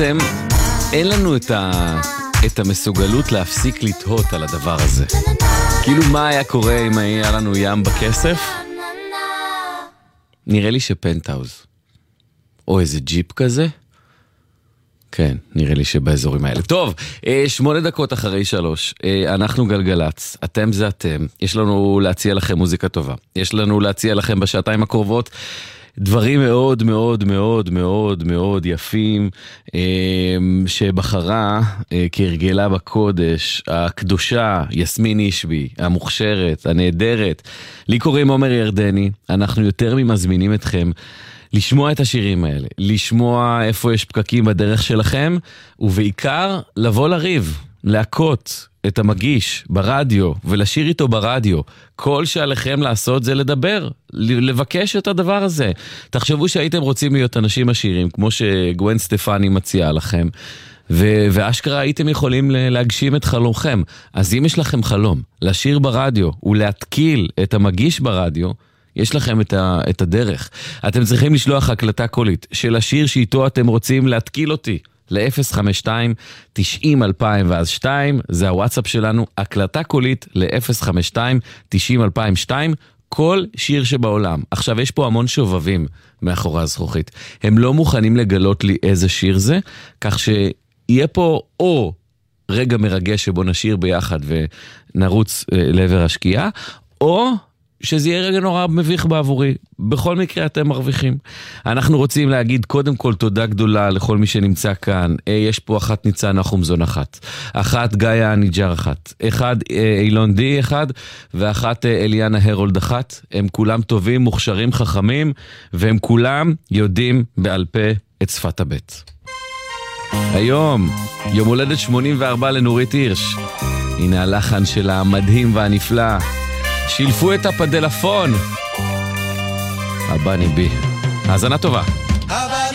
אין לנו את המסוגלות להפסיק לתהות על הדבר הזה. כאילו מה היה קורה אם היה לנו ים בכסף? נראה לי שפנטהאוז. או איזה ג'יפ כזה? כן, נראה לי שבאזורים האלה. טוב, 8 דקות אחרי 3. אנחנו גלגלץ, אתם זה אתם. יש לנו להציע לכם מוזיקה טובה. יש לנו להציע לכם בשעתיים הקרובות דברים מאוד מאוד מאוד מאוד מאוד יפים שבחרה כהרגלה בקודש הקדושה יסמין אישבי, המוכשרת, הנהדרת. לי קוראים עומר ירדני. אנחנו יותר ממזמינים אתכם לשמוע את השירים האלה, לשמוע איפה יש פקקים בדרך שלכם, ובעיקר לבוא לריב, להכות את המגיש ברדיו ולשיר איתו ברדיו. כל שעליכם לעשות זה לדבר, לבקש את הדבר הזה. תחשבו שהייתם רוצים להיות אנשים עשירים, כמו שגואן סטפני מציעה לכם, ואשכרה הייתם יכולים להגשים את חלומכם. אז אם יש לכם חלום לשיר ברדיו ולהתקיל את המגיש ברדיו, יש לכם את הדרך. אתם צריכים לשלוח הקלטה קולית של השיר שאיתו אתם רוצים להתקיל אותי ל-052-90-2000 ואז 2, זה הוואטסאפ שלנו, הקלטה קולית ל-052-90-2002, כל שיר שבעולם. עכשיו יש פה המון שובבים מאחורי הזכוכית. הם לא מוכנים לגלות לי איזה שיר זה, כך שיהיה פה או רגע מרגש שבו נשיר ביחד ונרוץ לעבר השקיעה, או שזה יהיה רגע נורא מביך בעבורי. בכל מקרה אתם מרוויחים. אנחנו רוצים להגיד קודם כל תודה גדולה לכל מי שנמצא כאן. יש פה אחת ניצן נחומזון אחת גאיה ניג'ר אחד אילון די ואחת אליאנה הרולד הם כולם טובים, מוכשרים, חכמים, והם כולם יודעים בעל פה את שפת הבית. היום, יום הולדת 84 לנורית הירש. הנה הלחן שלה המדהים והנפלא. שילפו את הפדלפון. הבני בי. האזנה טובה.